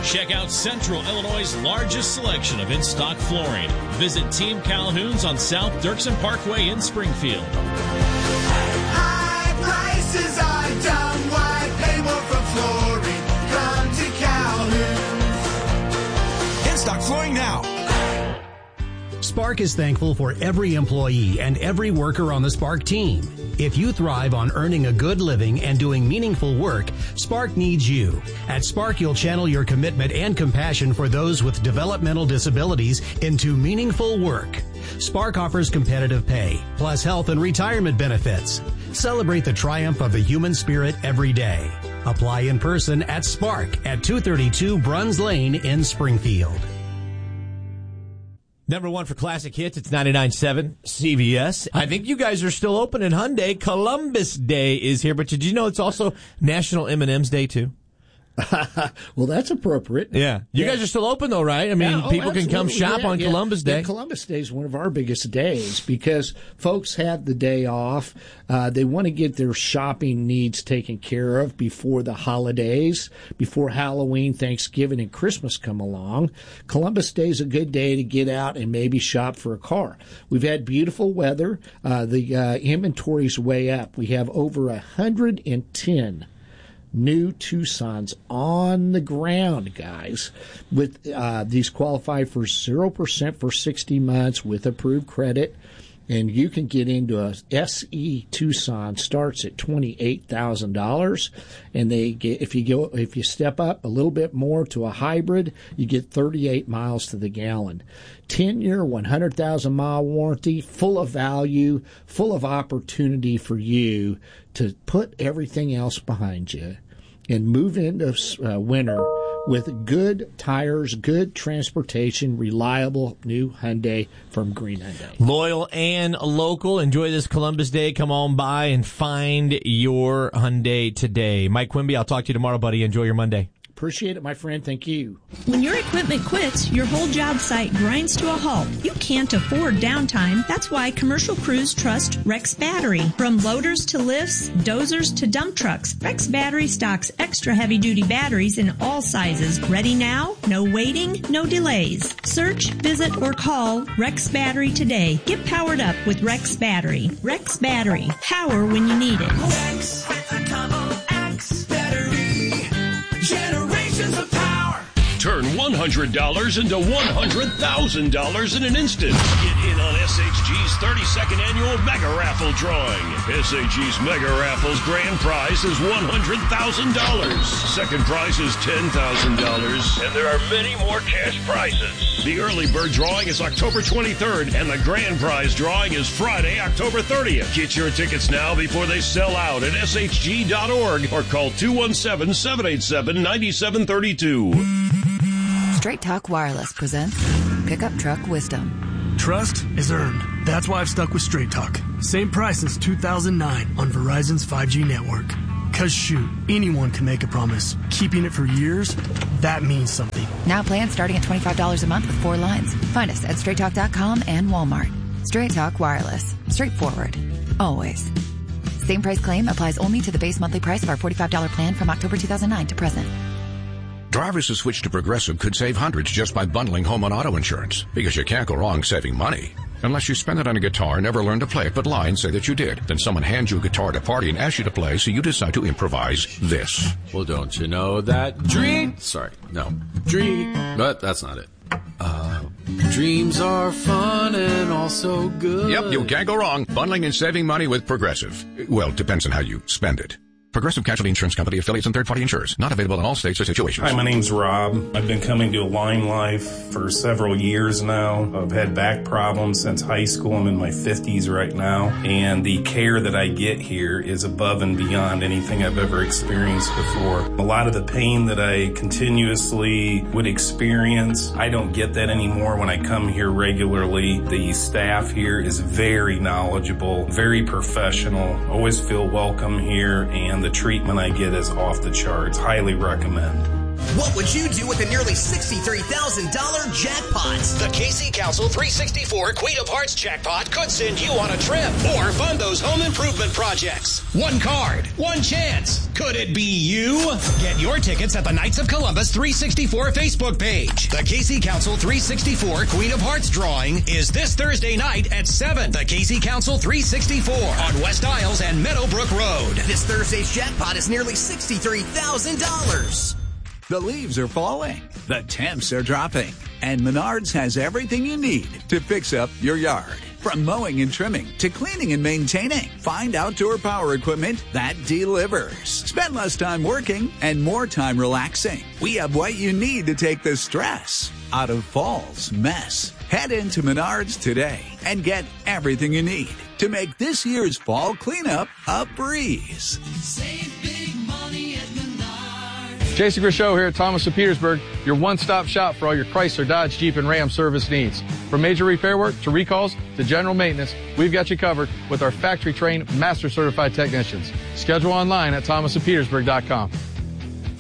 Check out Central Illinois' largest selection of in-stock flooring. Visit Team Calhoun's on South Dirksen Parkway in Springfield. High prices are dumb. Why pay more for flooring? Come to Calhoun's. In-stock flooring now. Spark is thankful for every employee and every worker on the Spark team. If you thrive on earning a good living and doing meaningful work, Spark needs you. At Spark, you'll channel your commitment and compassion for those with developmental disabilities into meaningful work. Spark offers competitive pay, plus health and retirement benefits. Celebrate the triumph of the human spirit every day. Apply in person at Spark at 232 Bruns Lane in Springfield. Number one for classic hits, it's 99.7 CBS. I think you guys are still open in Hyundai. Columbus Day is here, but did you know it's also National M&M's Day, too? Well, that's appropriate. Yeah. You guys are still open, though, right? I mean, people can come shop on Columbus Day. Yeah, Columbus Day is one of our biggest days because folks have the day off. They want to get their shopping needs taken care of before the holidays, before Halloween, Thanksgiving, and Christmas come along. Columbus Day is a good day to get out and maybe shop for a car. We've had beautiful weather. The inventory's way up. We have over 110 new Tucsons on the ground, guys. With these qualify for 0% for 60 months with approved credit, and you can get into a SE Tucson starts at $28,000, and they get if you step up a little bit more to a hybrid, you get 38 miles to the gallon. 10-year, 100,000-mile warranty, full of value, full of opportunity for you to put everything else behind you and move into winter with good tires, good transportation, reliable new Hyundai from Green Hyundai. Loyal and local. Enjoy this Columbus Day. Come on by and find your Hyundai today. Mike Quimby, I'll talk to you tomorrow, buddy. Enjoy your Monday. Appreciate it, my friend. Thank you. When your equipment quits, your whole job site grinds to a halt. You can't afford downtime. That's why commercial crews trust Rex Battery. From loaders to lifts, dozers to dump trucks, Rex Battery stocks extra heavy-duty batteries in all sizes. Ready now? No waiting, no delays. Search, visit, or call Rex Battery today. Get powered up with Rex Battery. Rex Battery. Power when you need it. Rex with a double X battery. Generations of power. Turn $100 into $100,000 in an instant. Get in on SHG's 32nd annual Mega Raffle drawing. SHG's Mega Raffle's grand prize is $100,000. Second prize is $10,000. And there are many more cash prizes. The early bird drawing is October 23rd, and the grand prize drawing is Friday, October 30th. Get your tickets now before they sell out at shg.org or call 217-787-9732. Straight Talk Wireless presents Pickup Truck Wisdom. Trust is earned. That's why I've stuck with Straight Talk. Same price since 2009 on Verizon's 5G network. Cause shoot, anyone can make a promise. Keeping it for years, that means something. Now plans starting at $25 a month with 4 lines. Find us at straighttalk.com and Walmart. Straight Talk Wireless. Straightforward. Always. Same price claim applies only to the base monthly price of our $45 plan from October 2009 to present. Drivers who switch to Progressive could save hundreds just by bundling home and auto insurance, because you can't go wrong saving money. Unless you spend it on a guitar, never learn to play it, but lie and say that you did. Then someone hands you a guitar at a party and asks you to play, so you decide to improvise this. Well, don't you know that but that's not it. Dreams are fun and also good. Yep, you can't go wrong bundling and saving money with Progressive. Well, depends on how you spend it. Progressive Casualty Insurance Company, affiliates, and third-party insurers. Not available in all states or situations. Hi, my name's Rob. I've been coming to Align Life for several years now. I've had back problems since high school. I'm in my 50s right now. And the care that I get here is above and beyond anything I've ever experienced before. A lot of the pain that I continuously would experience, I don't get that anymore when I come here regularly. The staff here is very knowledgeable, very professional. Always feel welcome here, and the treatment I get is off the charts. Highly recommend. What would you do with the nearly $63,000 jackpot? The KC Council 364 Queen of Hearts jackpot could send you on a trip or fund those home improvement projects. One card, one chance. Could it be you? Get your tickets at the Knights of Columbus 364 Facebook page. The KC Council 364 Queen of Hearts drawing is this Thursday night at 7. The KC Council 364 on West Isles and Meadowbrook Road. This Thursday's jackpot is nearly $63,000. The leaves are falling, the temps are dropping, and Menards has everything you need to fix up your yard. From mowing and trimming to cleaning and maintaining, find outdoor power equipment that delivers. Spend less time working and more time relaxing. We have what you need to take the stress out of fall's mess. Head into Menards today and get everything you need to make this year's fall cleanup a breeze. Save big money at Menards. Jason Grishow here at Thomas of Petersburg, your one-stop shop for all your Chrysler, Dodge, Jeep, and Ram service needs. From major repair work to recalls to general maintenance, we've got you covered with our factory-trained, master-certified technicians. Schedule online at thomasofpetersburg.com.